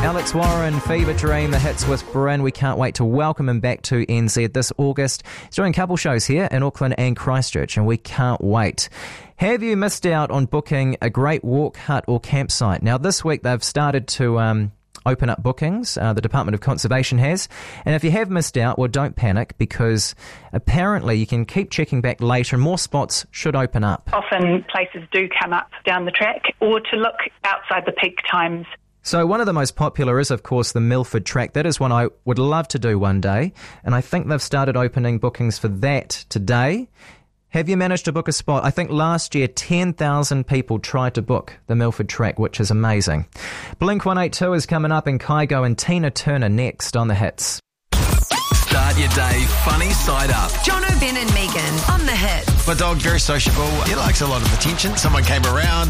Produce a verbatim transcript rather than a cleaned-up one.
Alex Warren, Fever Dream, the hits with Bryn. We can't wait to welcome him back to N Z this August. He's doing a couple shows here in Auckland and Christchurch, and we can't wait. Have you missed out on booking a great walk, hut or campsite? Now, this week they've started to um, open up bookings. Uh, the Department of Conservation has. And if you have missed out, well, don't panic, because apparently you can keep checking back later and more spots should open up. Often places do come up down the track, or to look outside the peak times. So one of the most popular is, of course, the Milford Track. That is one I would love to do one day, and I think they've started opening bookings for that today. Have you managed to book a spot? I think last year ten thousand people tried to book the Milford Track, which is amazing. Blink one eighty-two is coming up in Kygo, and Tina Turner next on the hits. Start your day funny side up. John O'Ben and Megan on the hits. My dog, very sociable. He likes a lot of attention. Someone came around,